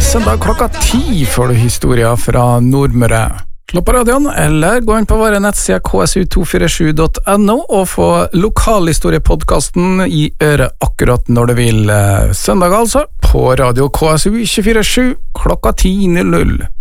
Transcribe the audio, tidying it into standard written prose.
søndag klokka 10 får du historier fra Nordmøre. Slå på radioen, eller gå inn på våre nettsider ksu247.no og få lokalhistoriepodcasten i øret akkurat når du vil. Søndag altså, på radio KSU 247 klokka 10:00.